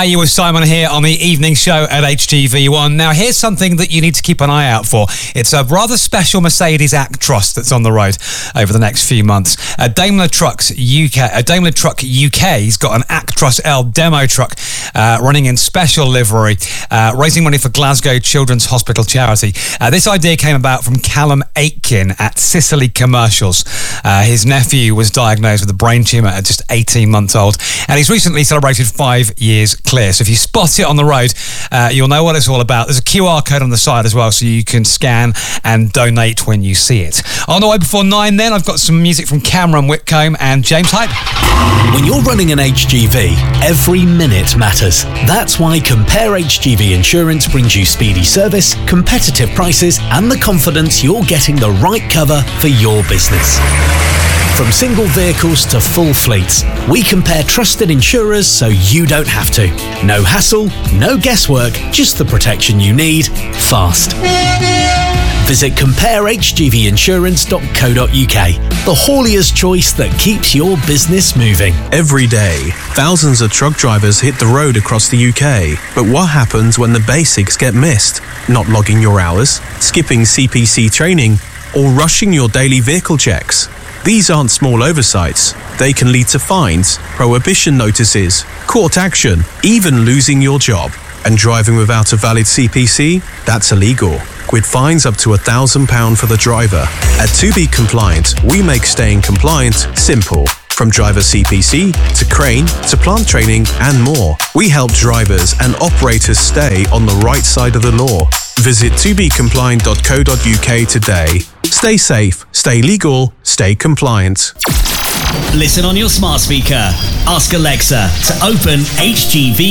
Hi, you with Simon here on the evening show at HGV1. Now, here's something that you need to keep an eye out for. It's a rather special Mercedes Actros that's on the road over the next few months. Daimler Truck UK's got an Actros L demo truck running in special livery, raising money for Glasgow Children's Hospital charity. This idea came about from Callum Aitken at Sicily Commercials. His nephew was diagnosed with a brain tumour at just 18 months old, and he's recently celebrated 5 years clear. So if you spot it on the road, you'll know what it's all about. There's a QR code on the side as well, so you can scan and donate when you see it. On the way before 9 then, I've got some music from Cameron Whitcomb and James Hype. When you're running an HGV, every minute matters. That's why Compare HGV Insurance brings you speedy service, competitive prices, and the confidence you're getting the right cover for your business. From single vehicles to full fleets, we compare trusted insurers so you don't have to. No hassle, no guesswork, just the protection you need, fast. Visit comparehgvinsurance.co.uk, the haulier's choice that keeps your business moving. Every day, thousands of truck drivers hit the road across the UK. But what happens when the basics get missed? Not logging your hours, skipping CPC training, or rushing your daily vehicle checks? These aren't small oversights. They can lead to fines, prohibition notices, court action, even losing your job. And driving without a valid CPC? That's illegal, with fines up to £1,000 for the driver. At To Be Compliant, we make staying compliant simple. From driver CPC, to crane, to plant training, and more. We help drivers and operators stay on the right side of the law. Visit tobecompliant.co.uk today. Stay safe, stay legal, stay compliant. Listen on your smart speaker. Ask Alexa to open HGV